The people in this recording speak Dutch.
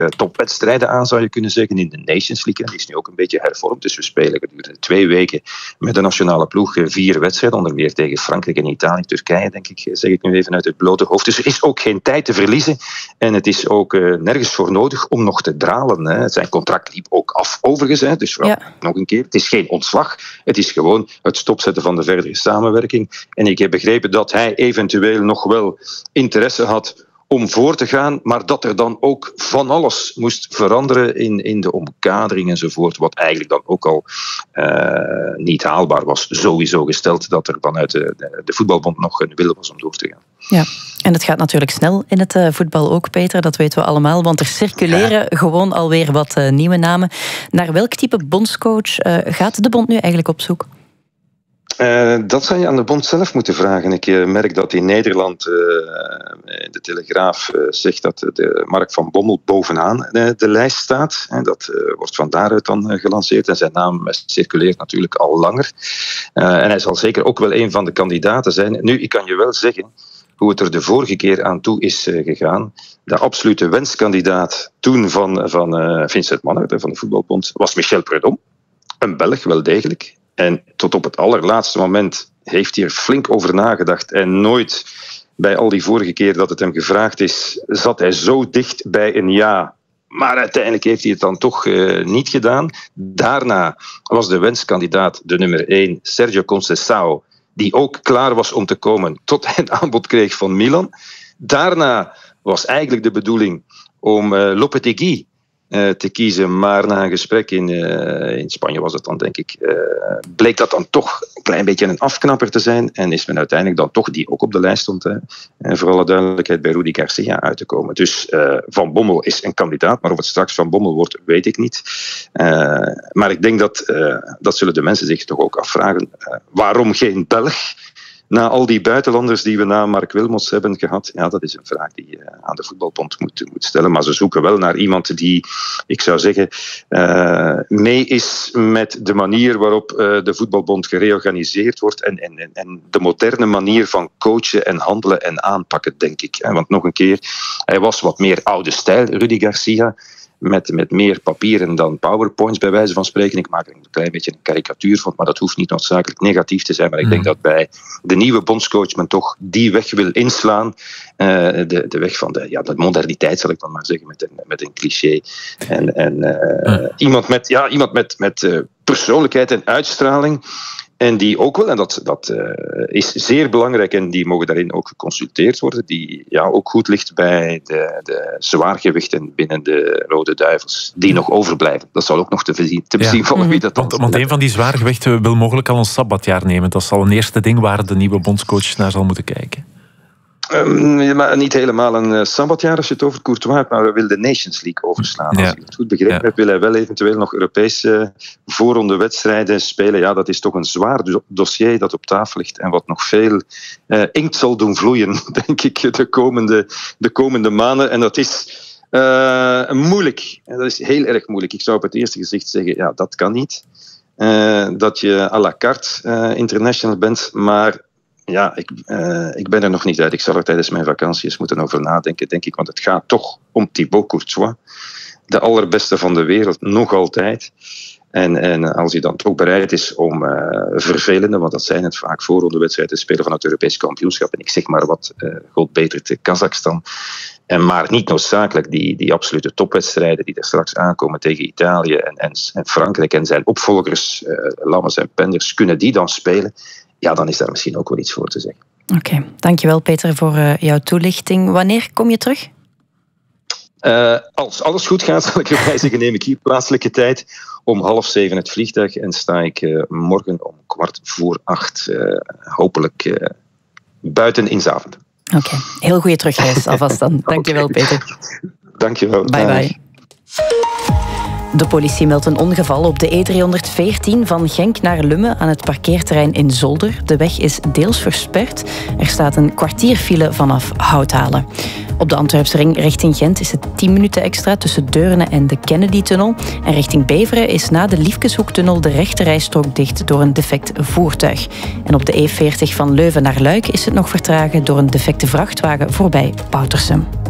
topwedstrijden aan, zou je kunnen zeggen, in de Nations League. Die is nu ook een beetje hervormd. Dus we spelen gedurende 2 weken met de nationale ploeg 4 wedstrijden, onder meer tegen Frankrijk en Italië, Turkije, denk ik, zeg ik nu even uit het blote hoofd. Dus er is ook geen tijd te verliezen en het is ook nergens voor nodig om nog te dralen. Hè. Zijn contract liep ook af, overigens. Hè. Dus nog een keer, het is geen ontslag. Het is gewoon het stopzetten van de verdere samenwerking. En ik heb begrepen dat hij eventueel nog wel interesse had om voor te gaan, maar dat er dan ook van alles moest veranderen in de omkadering enzovoort, wat eigenlijk dan ook al niet haalbaar was. Sowieso gesteld dat er vanuit de voetbalbond nog een wil was om door te gaan. Ja, en het gaat natuurlijk snel in het voetbal ook, Peter, dat weten we allemaal, want er circuleren gewoon alweer wat nieuwe namen. Naar welk type bondscoach gaat de bond nu eigenlijk op zoek? Dat zou je aan de bond zelf moeten vragen. Ik merk dat in Nederland de Telegraaf zegt dat de Mark van Bommel bovenaan de lijst staat. Dat wordt van daaruit dan gelanceerd en zijn naam circuleert natuurlijk al langer. En hij zal zeker ook wel een van de kandidaten zijn. Nu, ik kan je wel zeggen hoe het er de vorige keer aan toe is gegaan. De absolute wenskandidaat toen van Vincent Manhart, van de voetbalbond, was Michel Prudhomme. Een Belg, wel degelijk. En tot op het allerlaatste moment heeft hij er flink over nagedacht. En nooit, bij al die vorige keer dat het hem gevraagd is, zat hij zo dicht bij een ja. Maar uiteindelijk heeft hij het dan toch niet gedaan. Daarna was de wenskandidaat de nummer 1, Sergio Conceição, die ook klaar was om te komen tot hij het aanbod kreeg van Milan. Daarna was eigenlijk de bedoeling om Lopetegui te kiezen, maar na een gesprek in Spanje was het dan, denk ik, bleek dat dan toch een klein beetje een afknapper te zijn en is men uiteindelijk dan toch, die ook op de lijst stond, en voor alle duidelijkheid bij Rudi Garcia uit te komen. Dus Van Bommel is een kandidaat, maar of het straks Van Bommel wordt, weet ik niet. Maar ik denk dat zullen de mensen zich toch ook afvragen, waarom geen Belg? Na al die buitenlanders die we na Mark Wilmots hebben gehad, ja, dat is een vraag die je aan de voetbalbond moet stellen. Maar ze zoeken wel naar iemand die, ik zou zeggen, mee is met de manier waarop de voetbalbond gereorganiseerd wordt en de moderne manier van coachen en handelen en aanpakken, denk ik. Want nog een keer, hij was wat meer oude stijl, Rudi Garcia, met meer papieren dan PowerPoints, bij wijze van spreken. Ik maak er een klein beetje een karikatuur van, maar dat hoeft niet noodzakelijk negatief te zijn. Maar ik denk dat bij de nieuwe bondscoach men toch die weg wil inslaan. De weg van de moderniteit, zal ik dan maar zeggen, met een cliché. Iemand met persoonlijkheid en uitstraling. En die ook wel, en dat is zeer belangrijk, en die mogen daarin ook geconsulteerd worden, die ook goed ligt bij de zwaargewichten binnen de Rode Duivels, die nog overblijven. Dat zal ook nog te bezien vallen wie dat dan. Want een van die zwaargewichten wil mogelijk al een sabbatjaar nemen. Dat zal een eerste ding waar de nieuwe bondscoach naar zal moeten kijken. Maar niet helemaal een sabbatjaar als je het over Courtois hebt, maar we willen de Nations League overslaan. Als ik het goed begrepen heb, wil hij wel eventueel nog Europese voorronde wedstrijden spelen. Ja, dat is toch een zwaar dossier dat op tafel ligt en wat nog veel inkt zal doen vloeien, denk ik, de komende maanden. En dat is moeilijk. Dat is heel erg moeilijk. Ik zou op het eerste gezicht zeggen, ja, dat kan niet. Dat je à la carte international bent, maar ja, ik ben er nog niet uit. Ik zal er tijdens mijn vakantie eens moeten over nadenken, denk ik. Want het gaat toch om Thibaut Courtois. De allerbeste van de wereld, nog altijd. En als hij dan toch bereid is om vervelende, want dat zijn het vaak, voorrondewedstrijden te spelen van het Europees kampioenschap. En ik zeg maar wat, God beter te Kazachstan. Maar niet noodzakelijk die absolute topwedstrijden die er straks aankomen tegen Italië en Frankrijk en zijn opvolgers, Lammers en Penders, kunnen die dan spelen? Ja, dan is daar misschien ook wel iets voor te zeggen. Oké, dankjewel Peter voor jouw toelichting. Wanneer kom je terug? Als alles goed gaat, zal ik erbij zeggen, neem ik hier plaatselijke tijd om 6:30 het vliegtuig en sta ik morgen om 7:15 hopelijk buiten in Zaventem. Oké, heel goede terugreis alvast dan. Dankjewel Peter. Dankjewel. Bye bye. De politie meldt een ongeval op de E314 van Genk naar Lummen aan het parkeerterrein in Zolder. De weg is deels versperd. Er staat een kwartierfile vanaf Houthalen. Op de Antwerpse ring richting Gent is het 10 minuten extra tussen Deurne en de Kennedy-tunnel. En richting Beveren is na de Liefkeshoektunnel de rechterrijstrook dicht door een defect voertuig. En op de E40 van Leuven naar Luik is het nog vertragen door een defecte vrachtwagen voorbij Boutersum.